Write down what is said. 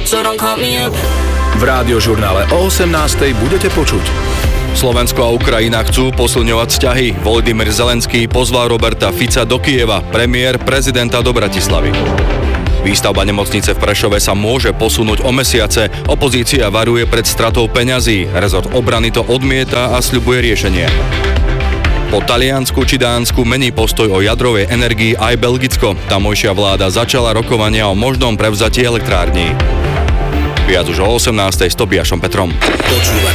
so don't call me up. V Rádiožurnále o 18:00 budete počuť. Slovensko a Ukrajina chcú posilňovať vzťahy. Volodymyr Zelenský pozval Roberta Fica do Kyjeva, premiér prezidenta do Bratislavy. Výstavba nemocnice v Prešove sa môže posunúť o mesiace. Opozícia varuje pred stratou peňazí. Rezort obrany to odmieta a sľubuje riešenie. Po Taliansku či Dánsku mení postoj o jadrovej energii aj Belgicko. Tamojšia vláda začala rokovania o možnom prevzatí elektrární. Viac už o 18:00 s Tobiašom Petrom. Počúvate